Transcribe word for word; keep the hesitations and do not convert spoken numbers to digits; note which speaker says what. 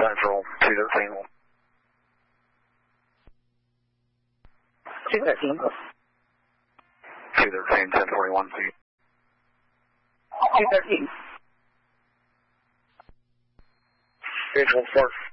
Speaker 1: Central, two thirteen.
Speaker 2: two thirteen.
Speaker 1: two thirteen, ten forty-one feet.
Speaker 2: two thirteen.
Speaker 1: Visual start.